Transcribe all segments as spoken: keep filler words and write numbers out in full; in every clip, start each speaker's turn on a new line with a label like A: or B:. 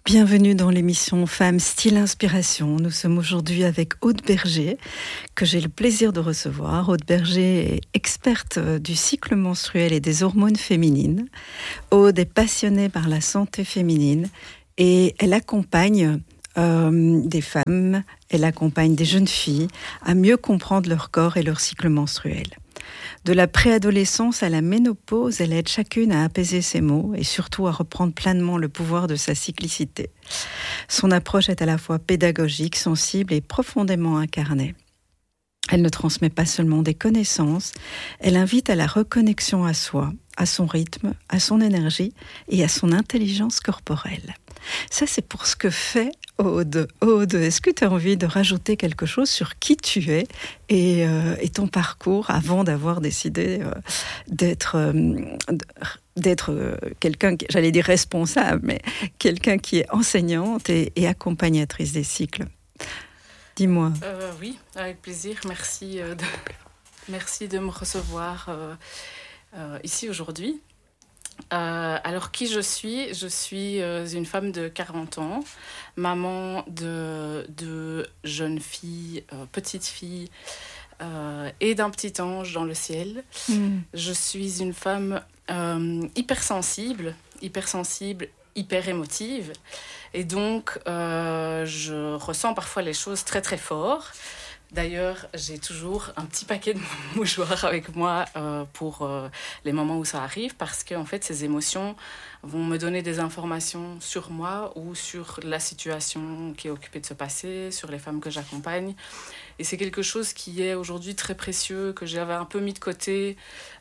A: Bienvenue dans l'émission Femmes Style Inspiration. Nous sommes aujourd'hui avec Aude Berger, que j'ai le plaisir de recevoir. Aude Berger est experte du cycle menstruel et des hormones féminines. Aude est passionnée par la santé féminine et elle accompagne euh, des femmes, elle accompagne des jeunes filles à mieux comprendre leur corps et leur cycle menstruel. De la préadolescence à la ménopause, elle aide chacune à apaiser ses maux et surtout à reprendre pleinement le pouvoir de sa cyclicité. Son approche est à la fois pédagogique, sensible et profondément incarnée. Elle ne transmet pas seulement des connaissances, elle invite à la reconnexion à soi, à son rythme, à son énergie et à son intelligence corporelle. Ça, c'est pour ce que fait Aude. Aude, est-ce que tu as envie de rajouter quelque chose sur qui tu es et, euh, et ton parcours avant d'avoir décidé euh, d'être, euh, d'être euh, quelqu'un, j'allais dire responsable, mais quelqu'un qui est enseignante et, et accompagnatrice des cycles? Dis-moi.
B: Euh, oui, avec plaisir. Merci, euh, de, merci de me recevoir euh, euh, ici aujourd'hui. Euh, alors, qui je suis? Je suis euh, une femme de quarante ans, maman de, de jeunes filles, euh, petites filles euh, et d'un petit ange dans le ciel. Mm. Je suis une femme euh, hypersensible, hypersensible, hyper émotive. Et donc, euh, je ressens parfois les choses très, très fort. D'ailleurs, j'ai toujours un petit paquet de mouchoirs avec moi euh, pour euh, les moments où ça arrive, parce que en fait, ces émotions vont me donner des informations sur moi ou sur la situation qui est occupée de se passer, sur les femmes que j'accompagne. Et c'est quelque chose qui est aujourd'hui très précieux, que j'avais un peu mis de côté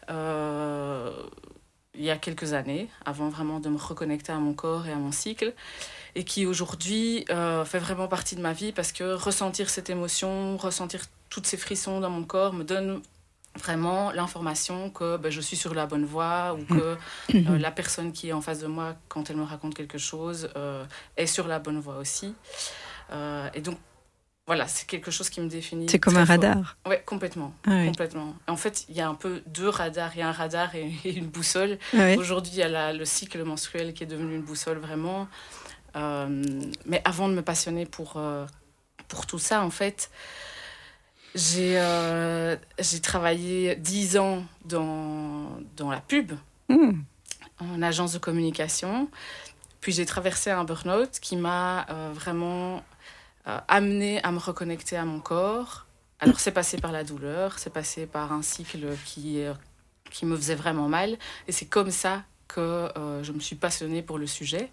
B: euh, il y a quelques années, avant vraiment de me reconnecter à mon corps et à mon cycle. Et qui aujourd'hui euh, fait vraiment partie de ma vie, parce que ressentir cette émotion, ressentir tous ces frissons dans mon corps me donne vraiment l'information que ben, je suis sur la bonne voie, ou que euh, la personne qui est en face de moi, quand elle me raconte quelque chose, euh, est sur la bonne voie aussi. Euh, et donc, voilà, c'est quelque chose qui me définit.
A: C'est comme un
B: fort.
A: radar.
B: Oui, complètement.
A: Ah oui.
B: complètement. En fait, il y a un peu deux radars. Il y a un radar et, et une boussole.
A: Ah oui.
B: Aujourd'hui, il y a la, le cycle menstruel qui est devenu une boussole vraiment. Euh, mais avant de me passionner pour, euh, pour tout ça, en fait, j'ai, euh, j'ai travaillé dix ans dans, dans la pub, mmh. en agence de communication. Puis j'ai traversé un burn-out qui m'a euh, vraiment euh, amenée à me reconnecter à mon corps. Alors, c'est passé par la douleur, c'est passé par un cycle qui, euh, qui me faisait vraiment mal. Et c'est comme ça que euh, je me suis passionnée pour le sujet.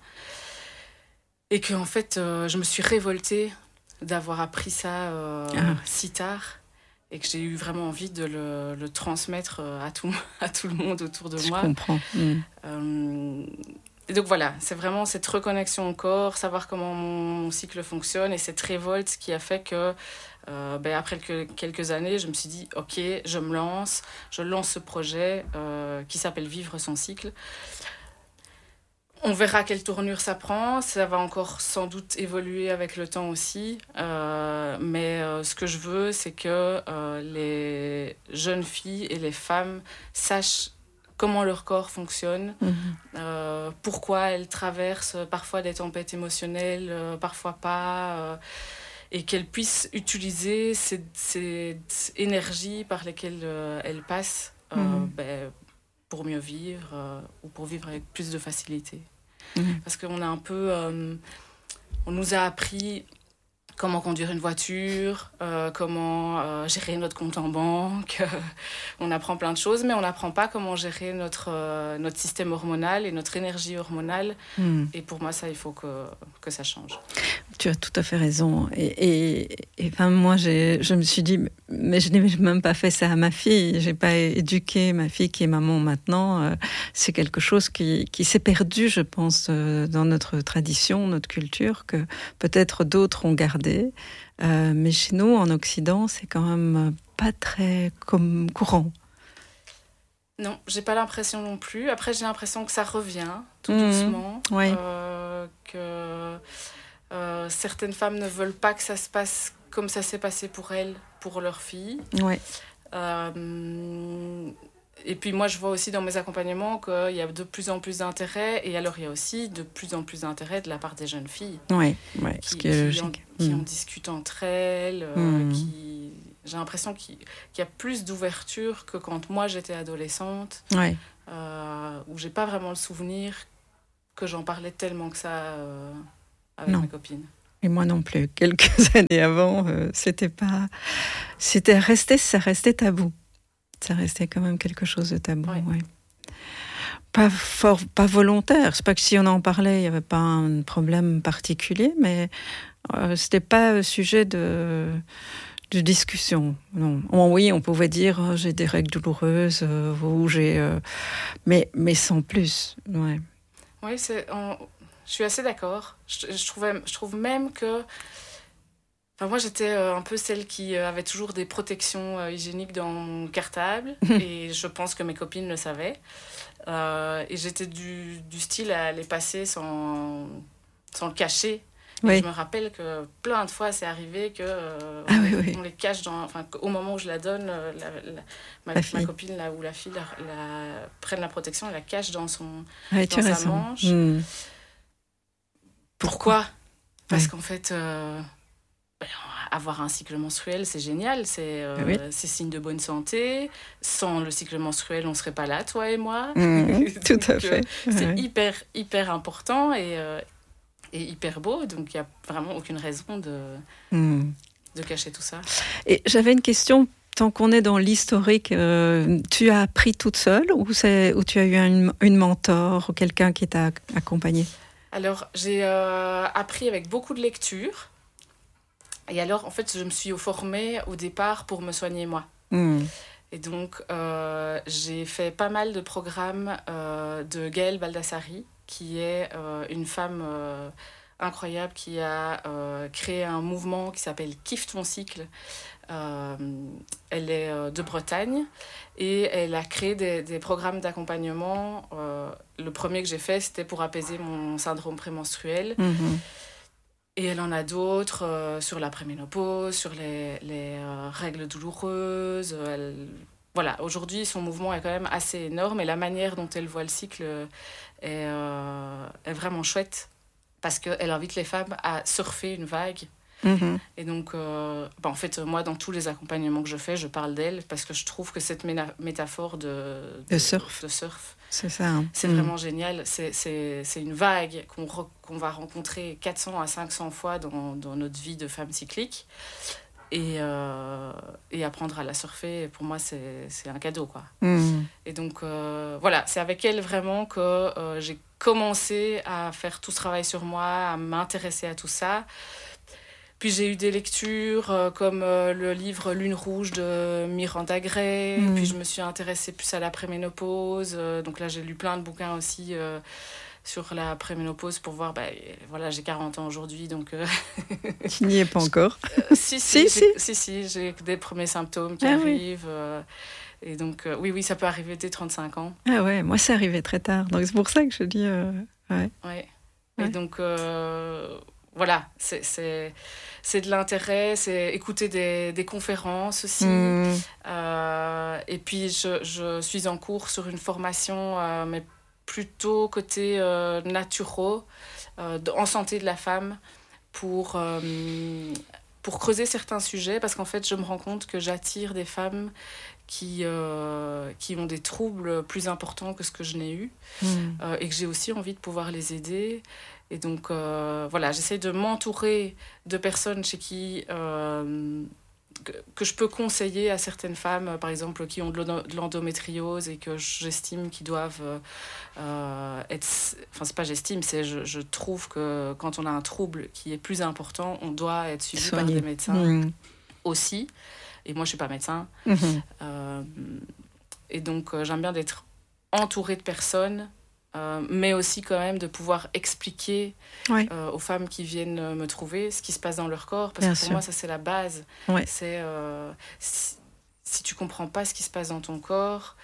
B: Et que en fait, euh, je me suis révoltée d'avoir appris ça euh, ah. si tard, et que j'ai eu vraiment envie de le, le transmettre à tout, à tout le monde autour de
A: je
B: moi.
A: Je comprends. Mmh.
B: Euh, et donc voilà, c'est vraiment cette reconnexion au corps, savoir comment mon, mon cycle fonctionne, et cette révolte qui a fait que, euh, ben, après que, quelques années, je me suis dit, ok, je me lance, je lance ce projet euh, qui s'appelle Vivre son cycle. On verra quelle tournure ça prend, ça va encore sans doute évoluer avec le temps aussi, euh, mais euh, ce que je veux, c'est que euh, les jeunes filles et les femmes sachent comment leur corps fonctionne, mmh. euh, pourquoi elles traversent parfois des tempêtes émotionnelles, euh, parfois pas, euh, et qu'elles puissent utiliser ces, ces énergies par lesquelles euh, elles passent euh, mmh. ben, pour mieux vivre euh, ou pour vivre avec plus de facilité. Mmh. Parce qu'on a un peu... Euh, on nous a appris comment conduire une voiture, euh, comment euh, gérer notre compte en banque. Euh, on apprend plein de choses, mais on n'apprend pas comment gérer notre, euh, notre système hormonal et notre énergie hormonale. Mmh. Et pour moi, ça, il faut que, que ça change.
A: Tu as tout à fait raison. Et, et, et enfin, moi, j'ai, je me suis dit, mais je n'ai même pas fait ça à ma fille. Je n'ai pas éduqué ma fille qui est maman maintenant. Euh, c'est quelque chose qui, qui s'est perdu, je pense, euh, dans notre tradition, notre culture, que peut-être d'autres ont gardé. Euh, mais chez nous, en Occident, c'est quand même pas très comme courant.
B: Non, j'ai pas l'impression non plus. Après, j'ai l'impression que ça revient tout
A: mmh,
B: doucement.
A: Oui.
B: Euh, que euh, certaines femmes ne veulent pas que ça se passe comme ça s'est passé pour elles, pour leur fille.
A: Oui.
B: Euh, et puis moi, je vois aussi dans mes accompagnements qu'il y a de plus en plus d'intérêt. Et alors, il y a aussi de plus en plus d'intérêt de la part des jeunes filles.
A: Oui, ouais,
B: qui,
A: ce qui est
B: qui
A: logique.
B: En, qui
A: mm.
B: en discutent entre elles. Euh,
A: Mm.
B: qui... J'ai l'impression qu'il, qu'il y a plus d'ouverture que quand moi, j'étais adolescente.
A: Ouais.
B: Euh, où j'ai pas vraiment le souvenir que j'en parlais tellement que ça euh, avec
A: Non.
B: mes copines.
A: Et moi non plus. Quelques années avant, euh, c'était pas... C'était resté, ça restait tabou. Ça restait quand même quelque chose de tabou,
B: ouais.
A: Ouais. Pas, fort, pas volontaire. C'est pas que si on en parlait, il n'y avait pas un problème particulier, mais euh, c'était pas sujet de, de discussion. Non. Oh, oui, on pouvait dire oh, j'ai des règles douloureuses euh, ou j'ai, euh, mais mais sans plus. Ouais.
B: Oui, c'est, on... je suis assez d'accord. Je, je, trouvais, je trouve même que Enfin, moi, j'étais euh, un peu celle qui euh, avait toujours des protections euh, hygiéniques dans mon cartable. Et je pense que mes copines le savaient. Euh, et j'étais du, du style à les passer sans, sans le cacher. Et oui. Je me rappelle que plein de fois, c'est arrivé que euh,
A: ah,
B: on,
A: oui, oui.
B: on les cache dans... Enfin, au moment où je la donne, euh, la, la, ma, la ma copine là, ou la fille la, la, prenne la protection et la cache dans, son,
A: ouais,
B: dans sa raison. manche. Mmh. Pourquoi ? Parce ouais. qu'en fait... Euh, avoir un cycle menstruel, c'est génial, c'est, euh, oui. c'est signe de bonne santé. Sans le cycle menstruel, on ne serait pas là, toi et moi.
A: Mmh, tout à fait.
B: Euh, c'est ouais. hyper, hyper important et, euh, et hyper beau, donc il n'y a vraiment aucune raison de, mmh. de cacher tout ça.
A: Et j'avais une question, tant qu'on est dans l'historique, euh, tu as appris toute seule ou, c'est, ou tu as eu une, une mentor ou quelqu'un qui t'a accompagnée ?
B: Alors, j'ai euh, appris avec beaucoup de lectures. Et alors, en fait, je me suis formée au départ pour me soigner moi.
A: Mmh.
B: Et donc, euh, j'ai fait pas mal de programmes euh, de Gaëlle Baldassari, qui est euh, une femme euh, incroyable qui a euh, créé un mouvement qui s'appelle Kiffe ton cycle. Euh, elle est euh, de Bretagne et elle a créé des, des programmes d'accompagnement. Euh, le premier que j'ai fait, c'était pour apaiser mon syndrome prémenstruel.
A: Mmh.
B: Et elle en a d'autres euh, sur la préménopause, sur les, les euh, règles douloureuses. Elle... Voilà, aujourd'hui, son mouvement est quand même assez énorme et la manière dont elle voit le cycle est, euh, est vraiment chouette parce qu'elle invite les femmes à surfer une vague.
A: Mmh.
B: Et donc, euh, bah en fait, moi, dans tous les accompagnements que je fais, je parle d'elle parce que je trouve que cette ména- métaphore de, de,
A: de surf,
B: de surf
A: c'est ça. Hein.
B: C'est
A: mmh.
B: vraiment génial. C'est, c'est, c'est une vague qu'on, re, qu'on va rencontrer quatre cents à cinq cents fois dans, dans notre vie de femme cyclique. Et, euh, et apprendre à la surfer, pour moi, c'est, c'est un cadeau, quoi.
A: Mmh.
B: Et donc, euh, voilà, c'est avec elle vraiment que euh, j'ai commencé à faire tout ce travail sur moi, à m'intéresser à tout ça. Puis j'ai eu des lectures euh, comme euh, le livre Lune rouge de Miranda Gray. Mmh. Puis je me suis intéressée plus à la préménopause. Euh, donc là, j'ai lu plein de bouquins aussi euh, sur la préménopause pour voir... Bah, voilà, j'ai quarante ans aujourd'hui, donc... Euh...
A: Tu n'y es pas encore.
B: euh, si, si,
A: si,
B: j'ai,
A: si.
B: si, si, j'ai des premiers symptômes qui
A: ah,
B: arrivent.
A: Oui.
B: Euh, et donc, euh, oui, oui, ça peut arriver dès trente-cinq ans.
A: Ah ouais, moi, c'est arrivé très tard. Donc c'est pour ça que je dis... Euh, ouais.
B: Ouais.
A: Ouais.
B: Et donc... Euh, Voilà, c'est, c'est, c'est de l'intérêt, c'est écouter des, des conférences aussi.
A: Mmh.
B: Euh, et puis, je, je suis en cours sur une formation, euh, mais plutôt côté euh, naturo, euh, en santé de la femme, pour, euh, pour creuser certains sujets, parce qu'en fait, je me rends compte que j'attire des femmes qui, euh, qui ont des troubles plus importants que ce que je n'ai eu,
A: mmh.
B: euh, et que j'ai aussi envie de pouvoir les aider. Et donc, euh, voilà, j'essaie de m'entourer de personnes chez qui, euh, que, que je peux conseiller à certaines femmes, par exemple, qui ont de l'endométriose et que j'estime qu'ils doivent euh, être... Enfin, c'est pas j'estime, c'est je, je trouve que quand on a un trouble qui est plus important, on doit être suivi Soigné. par des médecins mmh. aussi. Et moi, je suis pas médecin.
A: Mmh.
B: Euh, et donc, euh, j'aime bien d'être entourée de personnes Euh, mais aussi quand même de pouvoir expliquer
A: ouais.
B: euh, aux femmes qui viennent me trouver ce qui se passe dans leur corps, parce
A: Bien
B: que pour
A: sûr.
B: moi ça c'est la base.
A: Ouais.
B: C'est euh, si, si tu comprends pas ce qui se passe dans ton corps,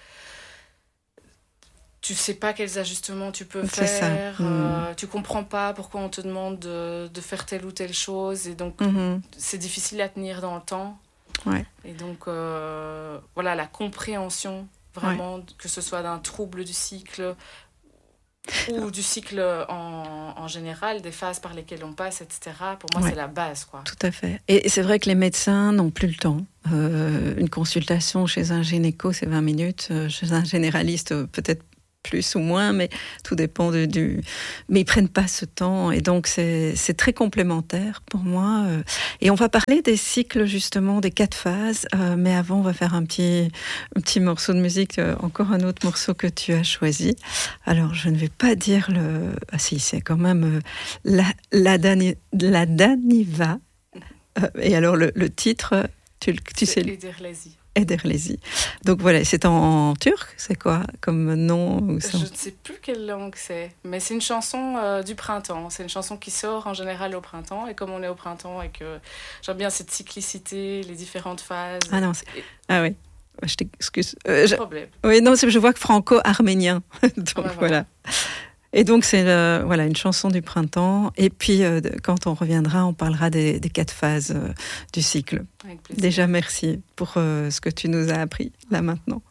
B: tu sais pas quels ajustements tu peux
A: c'est
B: faire,
A: ça. Mmh.
B: euh, tu comprends pas pourquoi on te demande de, de faire telle ou telle chose, et donc
A: mmh.
B: c'est difficile à tenir dans le temps.
A: Ouais.
B: Et donc euh, voilà, la compréhension vraiment, ouais. que ce soit d'un trouble du cycle ou du cycle en, en général, des phases par lesquelles on passe, et cetera. Pour moi, ouais. c'est la base, quoi.
A: Tout à fait. Et c'est vrai que les médecins n'ont plus le temps. Euh, une consultation chez un gynéco, c'est vingt minutes. Chez un généraliste, peut-être plus ou moins, mais tout dépend de, du... Mais ils prennent pas ce temps, et donc c'est, c'est très complémentaire pour moi. Et on va parler des cycles, justement, des quatre phases, euh, mais avant, on va faire un petit, un petit morceau de musique, euh, encore un autre morceau que tu as choisi. Alors, je ne vais pas dire le... Ah si, c'est quand même euh, la, la, Dani... la Daniva. Euh, et alors, le, le titre, tu, tu sais...
B: Ederlezi.
A: Ederlezi. Donc voilà, c'est en, en turc, c'est quoi comme nom ou ça?
B: Je ne sais plus quelle langue c'est, mais c'est une chanson euh, du printemps. C'est une chanson qui sort en général au printemps, et comme on est au printemps et que j'aime bien cette cyclicité, les différentes phases.
A: Ah non, c'est...
B: Et...
A: ah oui, je t'excuse.
B: Euh, je... problème.
A: Oui, non, je vois que franco-arménien. Donc
B: ah ben voilà.
A: voilà. Et donc, c'est le, voilà, une chanson du printemps. Et puis, euh, quand on reviendra, on parlera des, des quatre phases euh, du cycle.
B: Avec plaisir.
A: Déjà, merci pour euh, ce que tu nous as appris, là, maintenant.